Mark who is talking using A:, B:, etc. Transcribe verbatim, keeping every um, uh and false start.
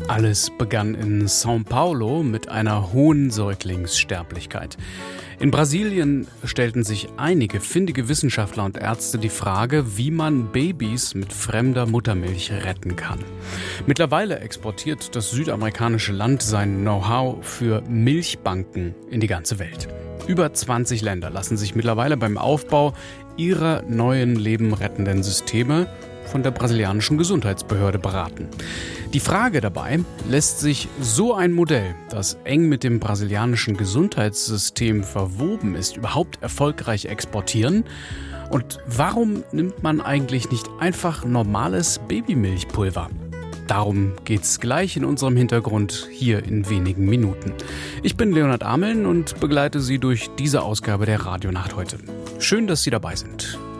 A: Alles begann in São Paulo mit einer hohen Säuglingssterblichkeit. In Brasilien stellten sich einige findige Wissenschaftler und Ärzte die Frage, wie man Babys mit fremder Muttermilch retten kann. Mittlerweile exportiert das südamerikanische Land sein Know-how für Milchbanken in die ganze Welt. Über zwanzig Länder lassen sich mittlerweile beim Aufbau ihrer neuen lebenrettenden Systeme von der brasilianischen Gesundheitsbehörde beraten. Die Frage dabei: Lässt sich so ein Modell, das eng mit dem brasilianischen Gesundheitssystem verwoben ist, überhaupt erfolgreich exportieren? Und warum nimmt man eigentlich nicht einfach normales Babymilchpulver? Darum geht's gleich in unserem Hintergrund hier in wenigen Minuten. Ich bin Leonhard Ameln und begleite Sie durch diese Ausgabe der Radionacht heute. Schön, dass Sie dabei sind.